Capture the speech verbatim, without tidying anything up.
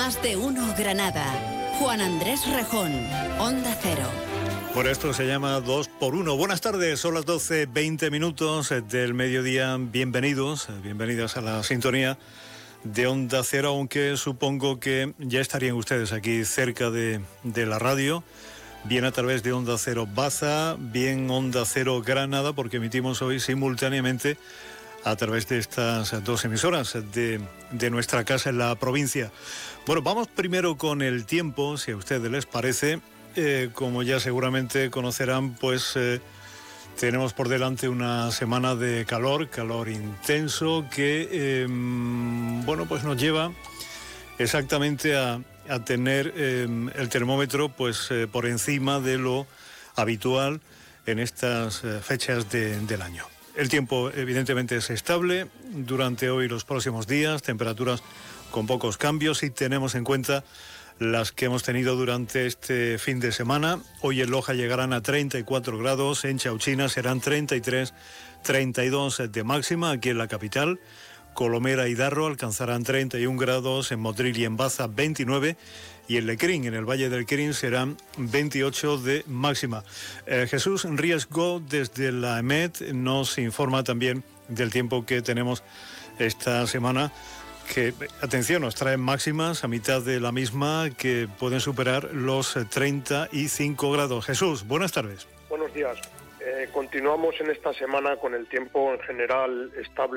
Más de uno Granada. Juan Andrés Rejón, Onda Cero. Por esto se llama dos por uno. Buenas tardes, son las doce veinte minutos del mediodía. Bienvenidos, bienvenidas a la sintonía de Onda Cero, aunque supongo que ya estarían ustedes aquí cerca de, de la radio, bien a través de Onda Cero Baza, bien Onda Cero Granada, porque emitimos hoy simultáneamente a través de estas dos emisoras de, de nuestra casa en la provincia. Bueno, vamos primero con el tiempo, si a ustedes les parece. Eh, como ya seguramente conocerán, pues eh, tenemos por delante una semana de calor, calor intenso, que eh, bueno, pues nos lleva exactamente a, a tener eh, el termómetro pues eh, por encima de lo habitual en estas eh, fechas de, del año. El tiempo evidentemente es estable durante hoy y los próximos días, temperaturas con pocos cambios, y tenemos en cuenta las que hemos tenido durante este fin de semana. Hoy en Loja llegarán a treinta y cuatro grados, en Chauchina serán treinta y tres, treinta y dos de máxima aquí en la capital. Colomera y Darro alcanzarán treinta y un grados, en Motril y en Baza veintinueve, y en Lecrín, en el Valle del Lecrín, serán veintiocho de máxima. Eh, Jesús Riesgo desde la E M E T nos informa también del tiempo que tenemos esta semana, que, atención, nos traen máximas a mitad de la misma que pueden superar los treinta y cinco grados. Jesús, buenas tardes. Buenos días. Eh, continuamos en esta semana con el tiempo en general estable.